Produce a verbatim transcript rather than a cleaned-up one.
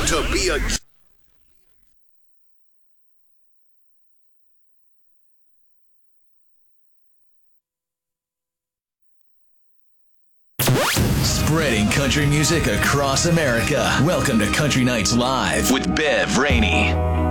proud to be a Spreading country music across America. Welcome to Country Nights Live with Bev Rainey.